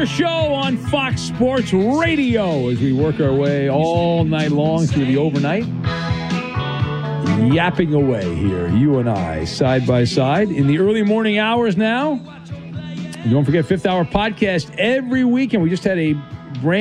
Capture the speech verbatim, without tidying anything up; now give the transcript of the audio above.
Show on Fox Sports Radio as we work our way all night long through the overnight. Yapping away here, you and I, side by side. In the early morning hours now, don't forget Fifth Hour Podcast every weekend. We just had a brand